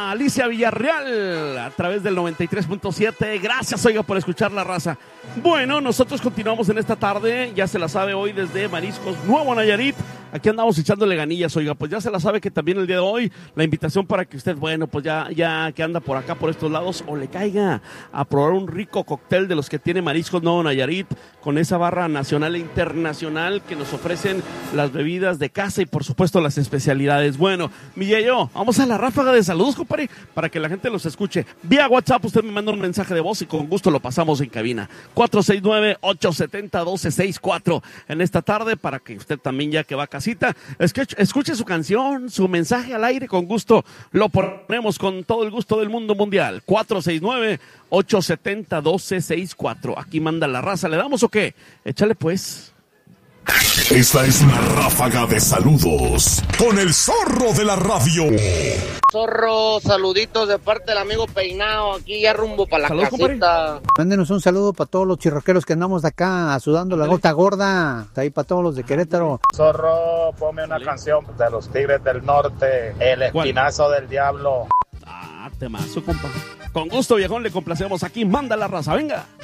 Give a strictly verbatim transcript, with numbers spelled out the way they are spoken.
a Alicia Villarreal a través del noventa y tres punto siete. Gracias, oiga, por escuchar la raza. Bueno, nosotros continuamos en esta tarde, ya se la sabe, hoy desde Mariscos Nuevo Nayarit. Aquí andamos echándole ganillas, oiga, pues ya se la sabe que también el día de hoy la invitación para que usted, bueno, pues ya, ya que anda por acá, por estos lados, o le caiga a probar un rico cóctel de los que tiene Mariscos Nuevo Nayarit, con esa barra nacional e internacional que nos ofrecen las bebidas de casa y por supuesto las especialidades. Bueno, Miguello, vamos a la ráfaga de saludos, compadre, para que la gente los escuche. Vía WhatsApp usted me manda un mensaje de voz y con gusto lo pasamos en cabina. cuatro seis nueve, ocho siete cero, uno dos seis cuatro en esta tarde, para que usted también, ya que va a casita, escuche, escuche su canción, su mensaje al aire, con gusto lo ponemos con todo el gusto del mundo mundial. cuatro seis nueve, ocho siete cero, uno dos seis cuatro. Aquí manda la raza. ¿Le damos o qué? Échale pues. Esta es la ráfaga de saludos con el zorro de la radio. Zorro, saluditos de parte del amigo Peinado, aquí ya rumbo para la Saludos, casita. Mándenos un saludo para todos los chirroqueros que andamos de acá sudando la gota gorda. Ahí para todos los de Querétaro. Zorro, ponme una canción de los Tigres del Norte, El Espinazo ¿Cuál? Del Diablo. Ah, temazo, compa. Con gusto, viejón, le complacemos. Aquí manda la raza, venga.